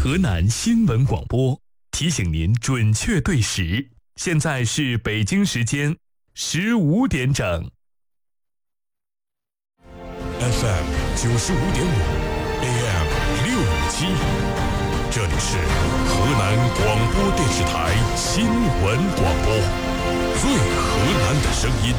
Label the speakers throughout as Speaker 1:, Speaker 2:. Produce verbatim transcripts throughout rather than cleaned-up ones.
Speaker 1: 河南新闻广播提醒您准确对时，现在是北京时间十五点整。
Speaker 2: F M 九十五点五 ，A M 六五七，这里是河南广播电视台新闻广播，最河南的声音。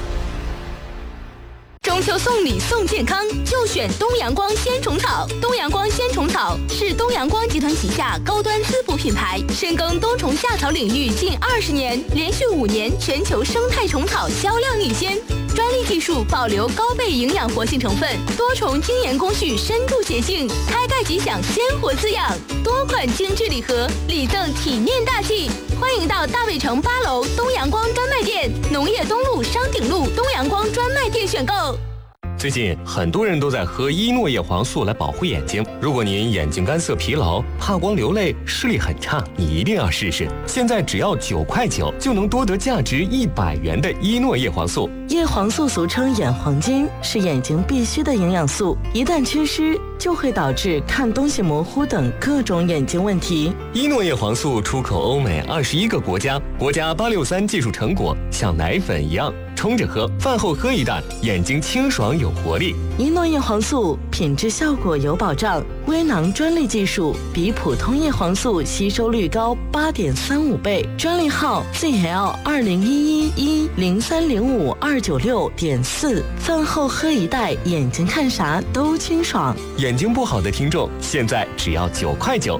Speaker 3: 中秋送礼送健康，就选东阳光鲜虫草。东阳光鲜虫草是东阳光集团旗下高端滋补品牌，深耕冬虫夏草领域近二十年，连续五年全球生态虫草销量领先。专利技术保留高倍营养活性成分，多重精研工序深度洁净，开盖即享鲜活滋养。多款精致礼盒，礼赠体面大气。欢迎到大卫城八楼东阳光专卖店、农业东路商鼎路东阳光专卖店选购。
Speaker 4: 最近很多人都在喝伊诺叶黄素来保护眼睛。如果您眼睛干涩、疲劳、怕光、流泪、视力很差，你一定要试试。现在只要九块九就能多得价值一百元的伊诺叶黄素。
Speaker 5: 叶黄素俗称眼黄金，是眼睛必需的营养素，一旦缺失就会导致看东西模糊等各种眼睛问题。
Speaker 4: 伊诺叶黄素出口欧美二十一个国家，国家八六三技术成果，像奶粉一样冲着喝，饭后喝一袋，眼睛清爽有活力。
Speaker 5: 伊诺叶黄素品质效果有保障，微囊专利技术，比普通叶黄素吸收率高八点三五倍，专利号 Z L 二零一一一零三零五二九六点四。饭后喝一袋，眼睛看啥都清爽。
Speaker 4: 眼睛不好的听众，现在只要九块九